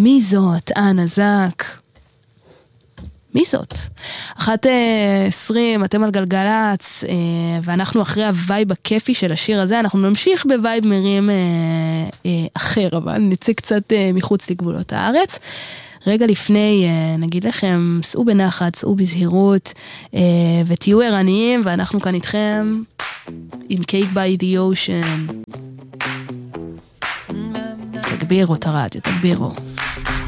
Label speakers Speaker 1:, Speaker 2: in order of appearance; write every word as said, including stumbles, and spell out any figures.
Speaker 1: מי זאת? אנה זק. מי זאת? אחת עשרים, אתם על גלגלץ, ואנחנו אחרי הווייב הכיפי של השיר הזה, אנחנו נמשיך בווייב מרים אחר, אבל נצא קצת מחוץ לגבולות הארץ. רגע לפני, נגיד לכם, סעו בנחת, סעו בזהירות, ותהיו ערניים, ואנחנו כאן איתכם עם Cake by the Ocean. תגבירו את הרדיו, תגבירו.